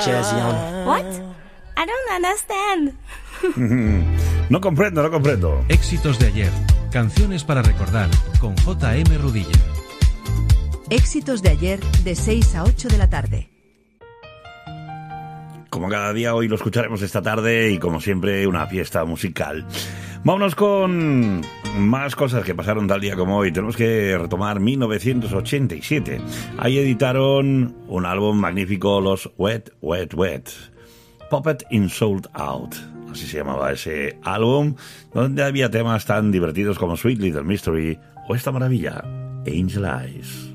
What? I don't understand. No comprendo. Éxitos de ayer. Canciones para recordar con J.M. Rudilla. Éxitos de ayer de 6 a 8 de la tarde. Como cada día, hoy lo escucharemos esta tarde y como siempre una fiesta musical. Vámonos con más cosas que pasaron tal día como hoy. Tenemos que retomar 1987. Ahí editaron un álbum magnífico, los Wet, Wet, Wet. Puppet in Sold Out. Así se llamaba ese álbum, donde había temas tan divertidos como Sweet Little Mystery o esta maravilla, Angel Eyes.